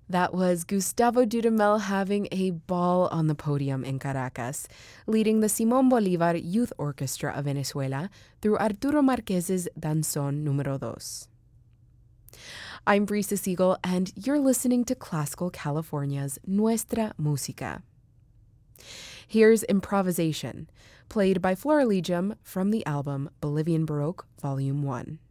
That was Gustavo Dudamel having a ball on the podium in Caracas, leading the Simón Bolívar Youth Orchestra of Venezuela through Arturo Marquez's Danzón Número 2. I'm Brisa Siegel, and you're listening to Classical California's Nuestra Música. Here's Improvisation, played by Florilegium from the album Bolivian Baroque Volume 1.